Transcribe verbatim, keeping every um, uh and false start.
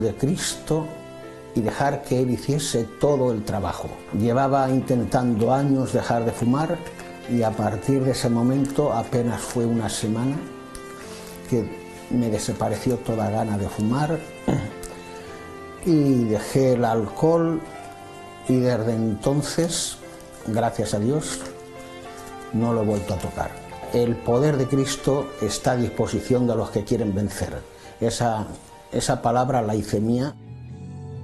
de Cristo y dejar que Él hiciese todo el trabajo. Llevaba intentando años dejar de fumar y a partir de ese momento, apenas fue una semana, que me desapareció toda gana de fumar y dejé el alcohol y desde entonces, gracias a Dios, no lo he vuelto a tocar. El poder de Cristo está a disposición de los que quieren vencer. Esa, esa palabra la hice mía.